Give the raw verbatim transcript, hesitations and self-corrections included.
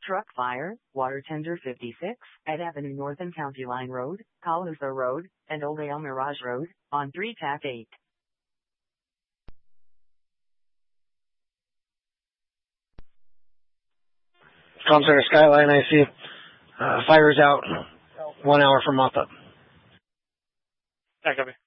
Truck fire, water tender fifty-six, at Avenue North and County Line Road, Calusa Road, and Old El Mirage Road, on three T A C eight. Comcenter Skyline, I see. Uh, fire's out. One hour from mop up. Yeah, copy.